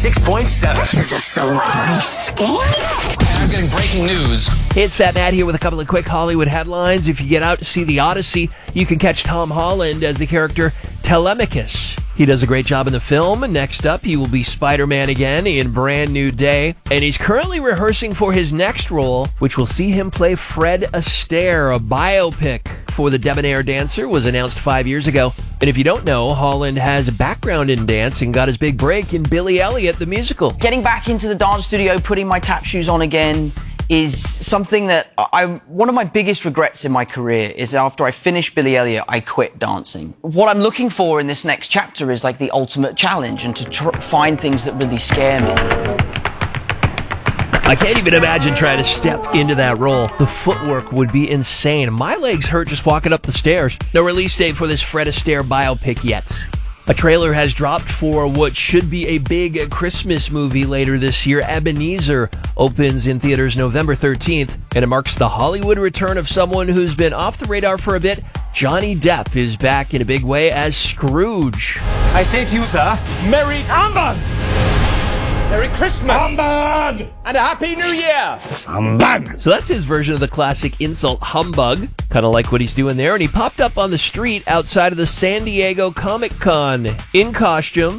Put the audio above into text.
96.7. This is a celebrity scam? I'm getting breaking news. Hey, it's Fat Matt here with a couple of quick Hollywood headlines. If you get out to see The Odyssey, you can catch Tom Holland as the character Telemachus. He does a great job in the film. Next up, he will be Spider-Man again in Brand New Day. And he's currently rehearsing for his next role, which will see him play Fred Astaire, a biopic for the debonair dancer was announced 5 years ago. And if you don't know, Holland has a background in dance and got his big break in Billy Elliot, the musical. Getting back into the dance studio, putting my tap shoes on again, is something that one of my biggest regrets in my career is after I finished Billy Elliot, I quit dancing. What I'm looking for in this next chapter is like the ultimate challenge and to find things that really scare me. I can't even imagine trying to step into that role. The footwork would be insane. My legs hurt just walking up the stairs. No release date for this Fred Astaire biopic yet. A trailer has dropped for what should be a big Christmas movie later this year. Ebenezer opens in theaters November 13th, and it marks the Hollywood return of someone who's been off the radar for a bit. Johnny Depp is back in a big way as Scrooge. I say to you, sir, Merry Humbug! Merry Christmas! Humbug! And a Happy New Year! Humbug! So that's his version of the classic insult, humbug. Kind of like what he's doing there. And he popped up on the street outside of the San Diego Comic-Con in costume.